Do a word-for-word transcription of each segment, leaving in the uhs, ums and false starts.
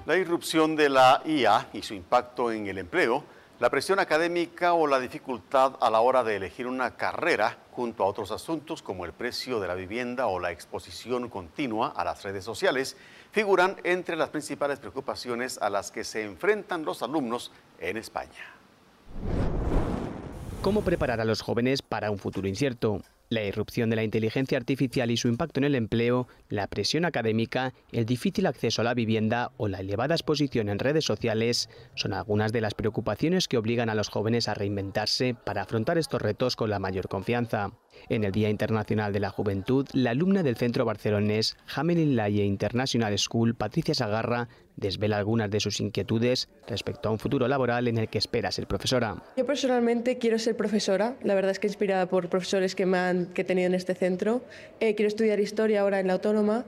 La irrupción de la I A y su impacto en el empleo, la presión académica o la dificultad a la hora de elegir una carrera, junto a otros asuntos como el precio de la vivienda o la exposición continua a las redes sociales, figuran entre las principales preocupaciones a las que se enfrentan los alumnos en España. ¿Cómo preparar a los jóvenes para un futuro incierto? La irrupción de la inteligencia artificial y su impacto en el empleo, la presión académica, el difícil acceso a la vivienda o la elevada exposición en redes sociales son algunas de las preocupaciones que obligan a los jóvenes a reinventarse para afrontar estos retos con la mayor confianza. En el Día Internacional de la Juventud, la alumna del centro barcelonés Hamelin Laie International School, Patricia Sagarra, desvela algunas de sus inquietudes respecto a un futuro laboral en el que espera ser profesora. Yo personalmente quiero ser profesora, la verdad es que inspirada por profesores que, me han, que he tenido en este centro. Eh, quiero estudiar historia ahora en la Autónoma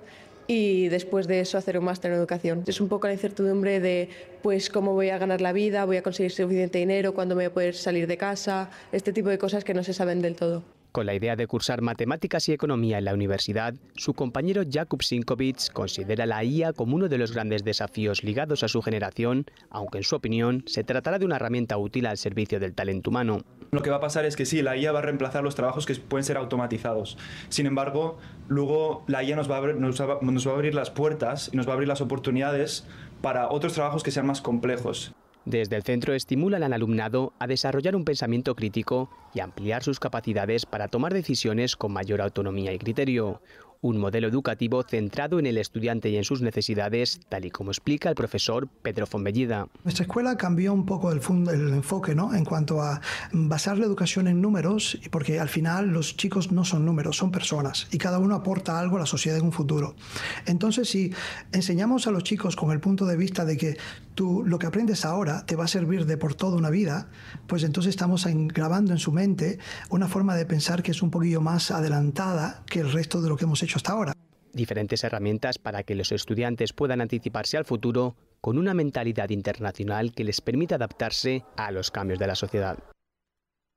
y después de eso hacer un máster en educación. Es un poco la incertidumbre de pues cómo voy a ganar la vida, voy a conseguir suficiente dinero, cuándo me voy a poder salir de casa, este tipo de cosas que no se saben del todo. Con la idea de cursar matemáticas y economía en la universidad, su compañero Jakub Sinkovic considera la I A como uno de los grandes desafíos ligados a su generación, aunque en su opinión se tratará de una herramienta útil al servicio del talento humano. Lo que va a pasar es que sí, la I A va a reemplazar los trabajos que pueden ser automatizados. Sin embargo, luego la I A nos va a abrir, nos va, nos va a abrir las puertas y nos va a abrir las oportunidades para otros trabajos que sean más complejos. Desde el centro estimulan al alumnado a desarrollar un pensamiento crítico y ampliar sus capacidades para tomar decisiones con mayor autonomía y criterio. Un modelo educativo centrado en el estudiante y en sus necesidades, tal y como explica el profesor Pedro Fontbellida. Nuestra escuela cambió un poco el, el enfoque, ¿no?, en cuanto a basar la educación en números, porque al final los chicos no son números, son personas y cada uno aporta algo a la sociedad en un futuro. Entonces, si enseñamos a los chicos con el punto de vista de que tú lo que aprendes ahora te va a servir de por toda una vida, pues entonces estamos grabando en su mente una forma de pensar que es un poquillo más adelantada que el resto de lo que hemos hecho hasta ahora. Diferentes herramientas para que los estudiantes puedan anticiparse al futuro con una mentalidad internacional que les permita adaptarse a los cambios de la sociedad.